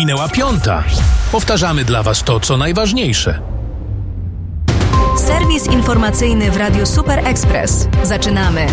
Minęła 5:00. Powtarzamy dla Was to, co najważniejsze. Serwis informacyjny w Radiu Super Express. Zaczynamy.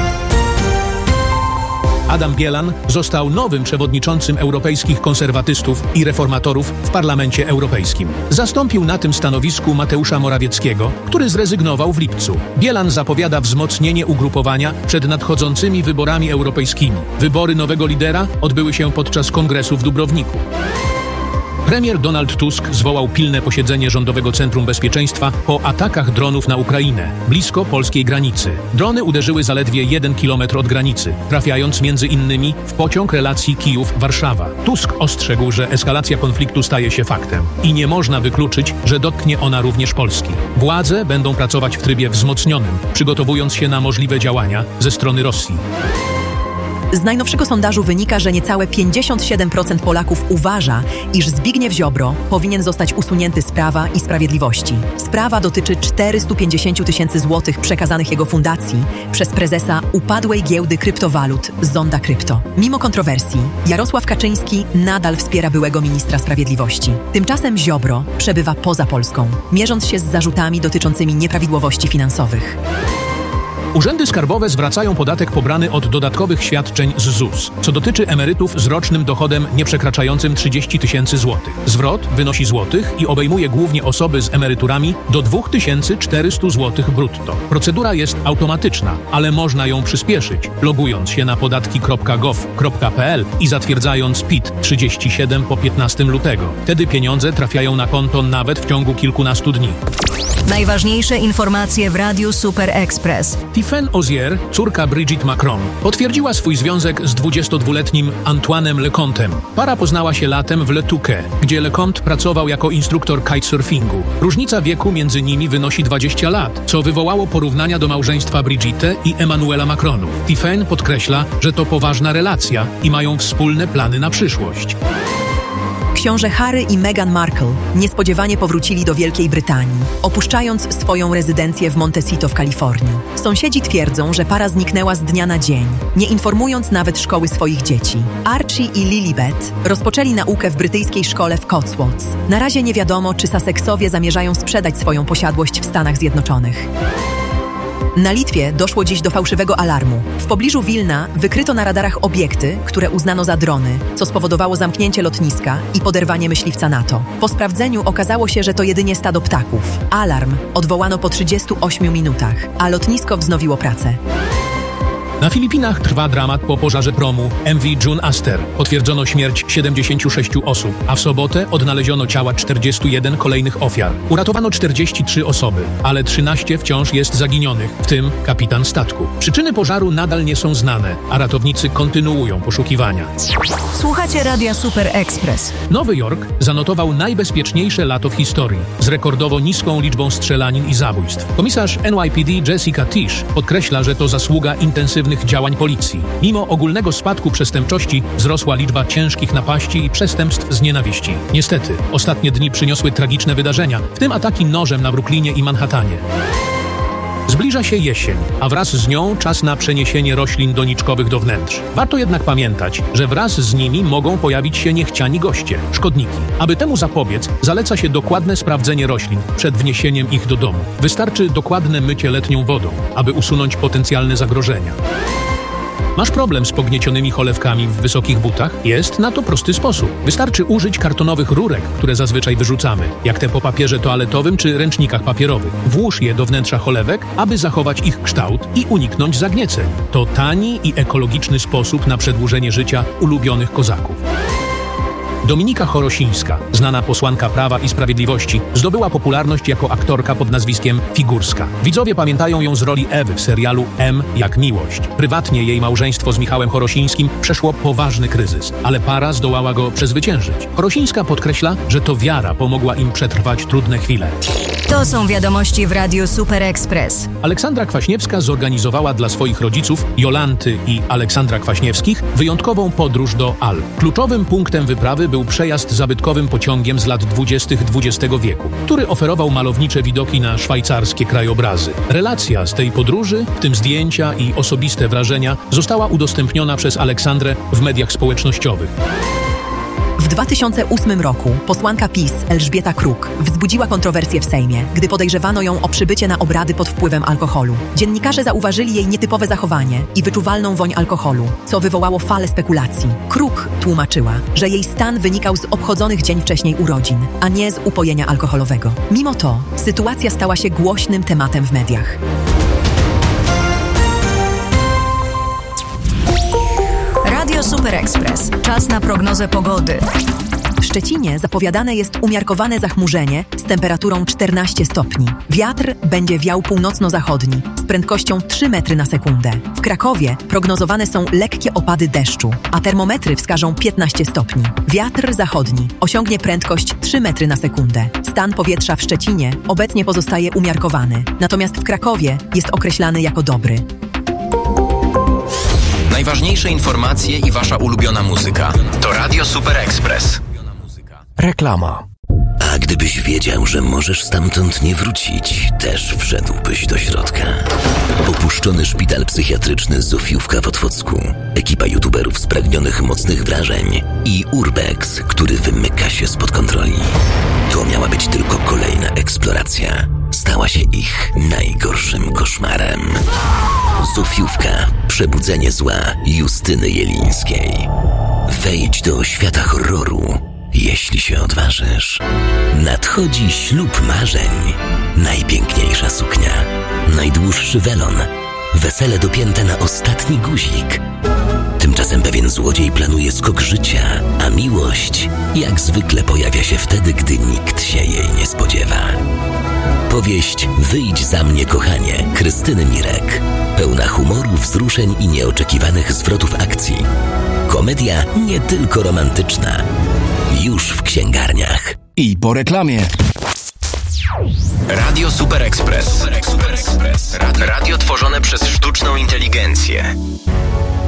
Adam Bielan został nowym przewodniczącym europejskich konserwatystów i reformatorów w Parlamencie Europejskim. Zastąpił na tym stanowisku Mateusza Morawieckiego, który zrezygnował w lipcu. Bielan zapowiada wzmocnienie ugrupowania przed nadchodzącymi wyborami europejskimi. Wybory nowego lidera odbyły się podczas kongresu w Dubrowniku. Premier Donald Tusk zwołał pilne posiedzenie Rządowego Centrum Bezpieczeństwa po atakach dronów na Ukrainę, blisko polskiej granicy. Drony uderzyły zaledwie 1 kilometr od granicy, trafiając między innymi w pociąg relacji Kijów-Warszawa. Tusk ostrzegł, że eskalacja konfliktu staje się faktem i nie można wykluczyć, że dotknie ona również Polski. Władze będą pracować w trybie wzmocnionym, przygotowując się na możliwe działania ze strony Rosji. Z najnowszego sondażu wynika, że niecałe 57% Polaków uważa, iż Zbigniew Ziobro powinien zostać usunięty z Prawa i Sprawiedliwości. Sprawa dotyczy 450 000 złotych przekazanych jego fundacji przez prezesa upadłej giełdy kryptowalut Zonda Krypto. Mimo kontrowersji, Jarosław Kaczyński nadal wspiera byłego ministra sprawiedliwości. Tymczasem Ziobro przebywa poza Polską, mierząc się z zarzutami dotyczącymi nieprawidłowości finansowych. Urzędy skarbowe zwracają podatek pobrany od dodatkowych świadczeń z ZUS, co dotyczy emerytów z rocznym dochodem nieprzekraczającym 30 000 złotych. Zwrot wynosi złotych i obejmuje głównie osoby z emeryturami do 2400 złotych brutto. Procedura jest automatyczna, ale można ją przyspieszyć, logując się na podatki.gov.pl i zatwierdzając PIT 37 po 15 lutego. Wtedy pieniądze trafiają na konto nawet w ciągu kilkunastu dni. Najważniejsze informacje w Radiu Super Express. Tiffaine Ozier, córka Brigitte Macron, potwierdziła swój związek z 22-letnim Antoine'em Lecomptem. Para poznała się latem w Le Touquet, gdzie Lecomte pracował jako instruktor kitesurfingu. Różnica wieku między nimi wynosi 20 lat, co wywołało porównania do małżeństwa Brigitte i Emmanuela Macronu. Tiffaine podkreśla, że to poważna relacja i mają wspólne plany na przyszłość. Książę Harry i Meghan Markle niespodziewanie powrócili do Wielkiej Brytanii, opuszczając swoją rezydencję w Montecito w Kalifornii. Sąsiedzi twierdzą, że para zniknęła z dnia na dzień, nie informując nawet szkoły swoich dzieci. Archie i Lilibet rozpoczęli naukę w brytyjskiej szkole w Cotswolds. Na razie nie wiadomo, czy Sussexowie zamierzają sprzedać swoją posiadłość w Stanach Zjednoczonych. Na Litwie doszło dziś do fałszywego alarmu. W pobliżu Wilna wykryto na radarach obiekty, które uznano za drony, co spowodowało zamknięcie lotniska i poderwanie myśliwca NATO. Po sprawdzeniu okazało się, że to jedynie stado ptaków. Alarm odwołano po 38 minutach, a lotnisko wznowiło pracę. Na Filipinach trwa dramat po pożarze promu MV June Aster. Potwierdzono śmierć 76 osób, a w sobotę odnaleziono ciała 41 kolejnych ofiar. Uratowano 43 osoby, ale 13 wciąż jest zaginionych, w tym kapitan statku. Przyczyny pożaru nadal nie są znane, a ratownicy kontynuują poszukiwania. Słuchacie Radia Super Express. Nowy Jork zanotował najbezpieczniejsze lato w historii, z rekordowo niską liczbą strzelanin i zabójstw. Komisarz NYPD Jessica Tisch podkreśla, że to zasługa intensywnych działań policji. Mimo ogólnego spadku przestępczości wzrosła liczba ciężkich napaści i przestępstw z nienawiści. Niestety, ostatnie dni przyniosły tragiczne wydarzenia, w tym ataki nożem na Brooklynie i Manhattanie. Zbliża się jesień, a wraz z nią czas na przeniesienie roślin doniczkowych do wnętrz. Warto jednak pamiętać, że wraz z nimi mogą pojawić się niechciani goście, szkodniki. Aby temu zapobiec, zaleca się dokładne sprawdzenie roślin przed wniesieniem ich do domu. Wystarczy dokładne mycie letnią wodą, aby usunąć potencjalne zagrożenia. Masz problem z pogniecionymi cholewkami w wysokich butach? Jest na to prosty sposób. Wystarczy użyć kartonowych rurek, które zazwyczaj wyrzucamy, jak te po papierze toaletowym czy ręcznikach papierowych. Włóż je do wnętrza cholewek, aby zachować ich kształt i uniknąć zagnieceń. To tani i ekologiczny sposób na przedłużenie życia ulubionych kozaków. Dominika Chorosińska, znana posłanka Prawa i Sprawiedliwości, zdobyła popularność jako aktorka pod nazwiskiem Figurska. Widzowie pamiętają ją z roli Ewy w serialu M jak miłość. Prywatnie jej małżeństwo z Michałem Chorosińskim przeszło poważny kryzys, ale para zdołała go przezwyciężyć. Chorosińska podkreśla, że to wiara pomogła im przetrwać trudne chwile. To są wiadomości w Radiu Super Express. Aleksandra Kwaśniewska zorganizowała dla swoich rodziców, Jolanty i Aleksandra Kwaśniewskich, wyjątkową podróż do Alp. Kluczowym punktem wyprawy był przejazd zabytkowym pociągiem z lat 20. XX wieku, który oferował malownicze widoki na szwajcarskie krajobrazy. Relacja z tej podróży, w tym zdjęcia i osobiste wrażenia, została udostępniona przez Aleksandrę w mediach społecznościowych. W 2008 roku posłanka PiS Elżbieta Kruk wzbudziła kontrowersję w Sejmie, gdy podejrzewano ją o przybycie na obrady pod wpływem alkoholu. Dziennikarze zauważyli jej nietypowe zachowanie i wyczuwalną woń alkoholu, co wywołało falę spekulacji. Kruk tłumaczyła, że jej stan wynikał z obchodzonych dzień wcześniej urodzin, a nie z upojenia alkoholowego. Mimo to sytuacja stała się głośnym tematem w mediach. Radio Super Express. Czas na prognozę pogody. W Szczecinie zapowiadane jest umiarkowane zachmurzenie z temperaturą 14 stopni. Wiatr będzie wiał północno-zachodni z prędkością 3 metry na sekundę. W Krakowie prognozowane są lekkie opady deszczu, a termometry wskażą 15 stopni. Wiatr zachodni osiągnie prędkość 3 metry na sekundę. Stan powietrza w Szczecinie obecnie pozostaje umiarkowany, natomiast w Krakowie jest określany jako dobry. Najważniejsze informacje i wasza ulubiona muzyka to Radio Super Express. Reklama. A gdybyś wiedział, że możesz stamtąd nie wrócić, też wszedłbyś do środka. Opuszczony szpital psychiatryczny Zofiówka w Otwocku, ekipa youtuberów spragnionych mocnych wrażeń i Urbex, który wymyka się spod kontroli. To miała być tylko kolejna eksploracja. Stała się ich najgorszym koszmarem. Zofiówka. Przebudzenie zła Justyny Jelińskiej. Wejdź do świata horroru, jeśli się odważysz. Nadchodzi ślub marzeń. Najpiękniejsza suknia. Najdłuższy welon. Wesele dopięte na ostatni guzik. Tymczasem pewien złodziej planuje skok życia, a miłość jak zwykle pojawia się wtedy, gdy nikt się jej nie spodziewa. Powieść Wyjdź za mnie, kochanie Krystyny Mirek. Pełna humoru, wzruszeń i nieoczekiwanych zwrotów akcji. Komedia nie tylko romantyczna. Już w księgarniach. I po reklamie. Radio Super Express. Radio tworzone przez sztuczną inteligencję.